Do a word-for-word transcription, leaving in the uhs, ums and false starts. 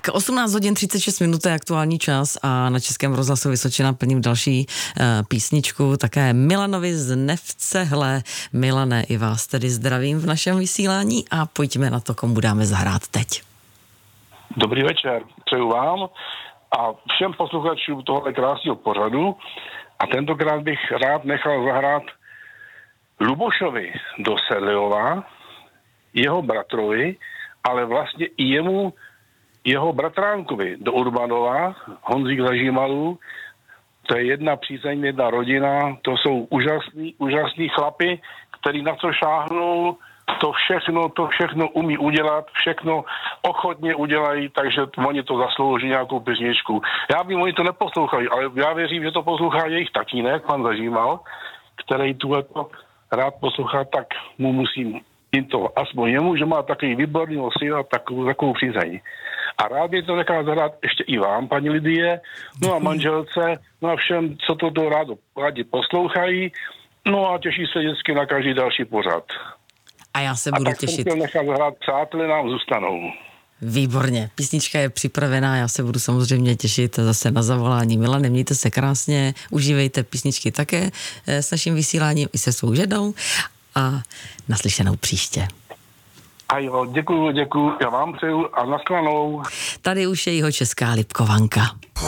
osmnáct hodin třicet šest minut je aktuální čas a na Českém rozhlasu Vysočina plním další uh, písničku, také Milanovi z Nevcehle. Milane, i vás tedy zdravím v našem vysílání a pojďme na to, komu dáme zahrát teď. Dobrý večer, přeju vám a všem posluchačům tohle krásného pořadu a tentokrát bych rád nechal zahrát Lubošovi do Sedliova, jeho bratrovi, ale vlastně i jemu, jeho bratránkovi do Urbanova, Honzík Zažímalů. To je jedna přízeň, jedna rodina, to jsou úžasný, úžasný chlapi, který na co šáhnou, to všechno, to všechno umí udělat, všechno ochotně udělají, takže oni to zaslouží nějakou písničku. Já vím, oni to neposlouchají, ale já věřím, že to poslouchá jejich tatínek, pan Zažímal, který tuhleto rád poslouchá, tak mu musím jim to, aspoň jemu, že má takový výborný sil a takovou, takovou přízeň. A rád bych to nechal zahrát ještě i vám, paní Lidie, no a manželce, no a všem, co to do rádo, rádi poslouchají, no a těší se vždycky na každý další pořad. A já se a budu tak těšit. A tak nechat zahrát, přátelé nám zůstanou. Výborně, písnička je připravená, já se budu samozřejmě těšit zase na zavolání. Milane, mějte se krásně, užívejte písničky také s naším vysíláním i se svou ženou a naslyšenou příště. A jo, děkuju, děkuju, já vám přeju a nashledanou. Tady už je jeho česká Lipkovanka.